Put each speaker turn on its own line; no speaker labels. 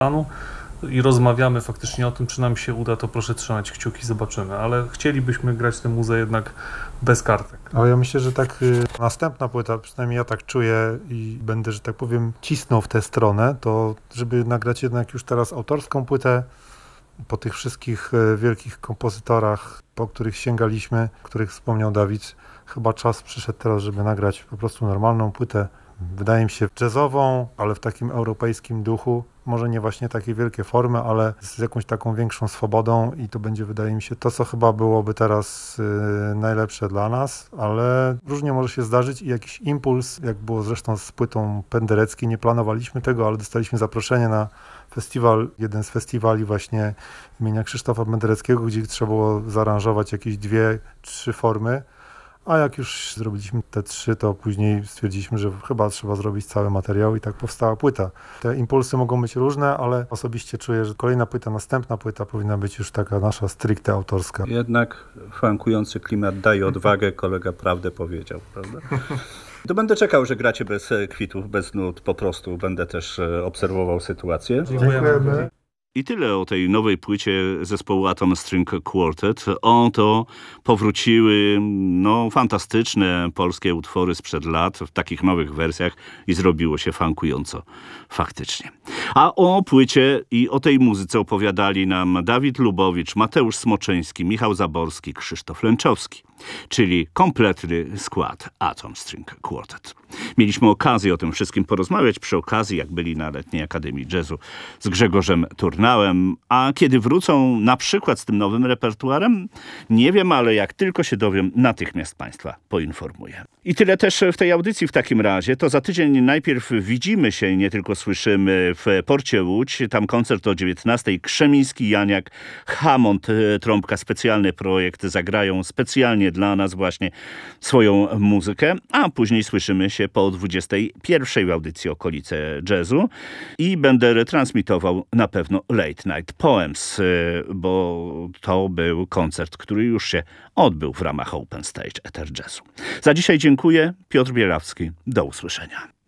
i rozmawiamy faktycznie o tym, czy nam się uda, to proszę trzymać kciuki, zobaczymy. Ale chcielibyśmy grać tę muzę jednak bez kartek.
Ale ja myślę, że tak następna płyta, przynajmniej ja tak czuję i będę, że tak powiem, cisnął w tę stronę, to żeby nagrać jednak już teraz autorską płytę, po tych wszystkich wielkich kompozytorach, po których sięgaliśmy, o których wspomniał Dawid, chyba czas przyszedł teraz, żeby nagrać po prostu normalną płytę. Wydaje mi się jazzową, ale w takim europejskim duchu. Może nie właśnie takie wielkie formy, ale z jakąś taką większą swobodą i to będzie, wydaje mi się, to, co chyba byłoby teraz najlepsze dla nas, ale różnie może się zdarzyć i jakiś impuls, jak było zresztą z płytą Pendereckiej, nie planowaliśmy tego, ale dostaliśmy zaproszenie na festiwal, jeden z festiwali właśnie imienia Krzysztofa Pendereckiego, gdzie trzeba było zaaranżować jakieś 2-3 formy. A jak już zrobiliśmy te 3, to później stwierdziliśmy, że chyba trzeba zrobić cały materiał i tak powstała płyta. Te impulsy mogą być różne, ale osobiście czuję, że kolejna płyta, następna płyta powinna być już taka nasza stricte autorska.
Jednak funkujący klimat daje odwagę, kolega prawdę powiedział, prawda? To będę czekał, że gracie bez kwitów, bez nut, po prostu będę też obserwował sytuację.
Dziękujemy.
I tyle o tej nowej płycie zespołu Atom String Quartet. Oto powróciły fantastyczne polskie utwory sprzed lat w takich nowych wersjach i zrobiło się funkująco faktycznie. A o płycie i o tej muzyce opowiadali nam Dawid Lubowicz, Mateusz Smoczyński, Michał Zaborski, Krzysztof Lęczowski, czyli kompletny skład Atom String Quartet. Mieliśmy okazję o tym wszystkim porozmawiać przy okazji, jak byli na Letniej Akademii Jazzu z Grzegorzem Turnałem. A kiedy wrócą na przykład z tym nowym repertuarem, nie wiem, ale jak tylko się dowiem, natychmiast Państwa poinformuję. I tyle też w tej audycji w takim razie. To za tydzień najpierw widzimy się i nie tylko słyszymy w Porcie Łódź. Tam koncert o 19:00. Krzemiński, Janiak, Hammond, trąbka, specjalny projekt. Zagrają specjalnie dla nas właśnie swoją muzykę. A później słyszymy się po 21:00 w audycji Okolice Jazzu. I będę retransmitował na pewno Late Night Poems, bo to był koncert, który już się odbył w ramach Open Stage Ether Jazzu. Za dzisiaj dziękuję. Piotr Bierawski. Do usłyszenia.